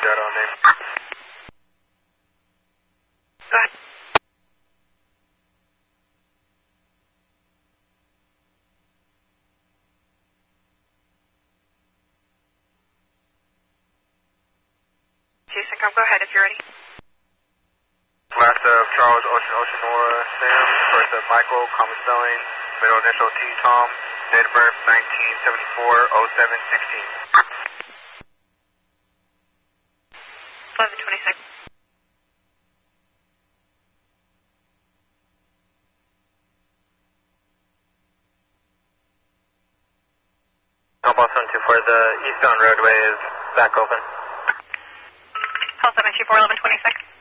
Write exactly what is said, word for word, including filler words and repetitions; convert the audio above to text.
Got on name. Go ahead. Jason, come. Go ahead if you're ready. Last of Charles Ocean Oceanora Sam. First of Michael, common spelling. Middle initial T Tom. Date of birth nineteen seventy-four oh seven sixteen. eleven twenty-six. Alpha seven two four, the eastbound roadway is back open. Call seven two four eleven twenty-six.